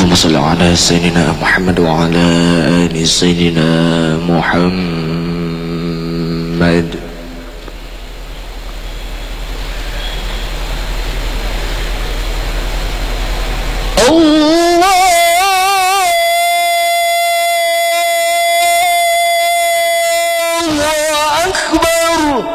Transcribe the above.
اللهم صل على سيدنا محمد وعلى آل سيدنا محمد.